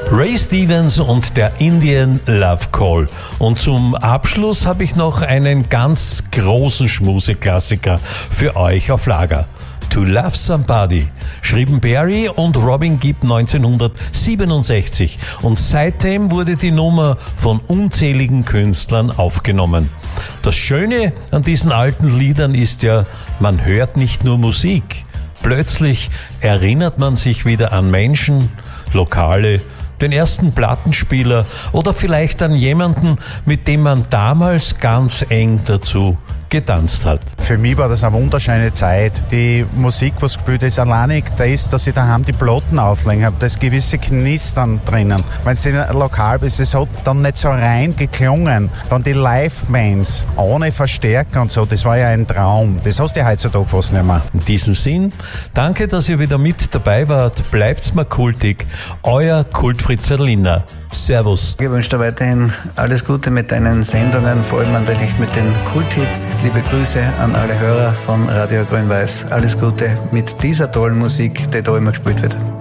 Ray Stevens und der Indian Love Call. Und zum Abschluss habe ich noch einen ganz großen Schmuseklassiker für euch auf Lager. To Love Somebody schrieben Barry und Robin Gibb 1967 und seitdem wurde die Nummer von unzähligen Künstlern aufgenommen. Das Schöne an diesen alten Liedern ist ja, man hört nicht nur Musik. Plötzlich erinnert man sich wieder an Menschen, Lokale, den ersten Plattenspieler oder vielleicht an jemanden, mit dem man damals ganz eng dazu getanzt hat. Für mich war das eine wunderschöne Zeit. Die Musik, was gespielt ist, alleinig da ist, dass ich daheim die Platten auflegen habe. Da ist gewisse Knistern drinnen. Wenn es lokal ist, es hat dann nicht so rein geklungen. Dann die Live-Bands ohne Verstärker und so, das war ja ein Traum. Das hast du heutzutage fast nicht mehr. In diesem Sinn, danke, dass ihr wieder mit dabei wart. Bleibt's mal kultig. Euer Kultfritz Erliner. Servus. Ich wünsche dir weiterhin alles Gute mit deinen Sendungen, vor allem natürlich mit den Kulthits. Liebe Grüße an alle Hörer von Radio Grün-Weiß. Alles Gute mit dieser tollen Musik, die da immer gespielt wird.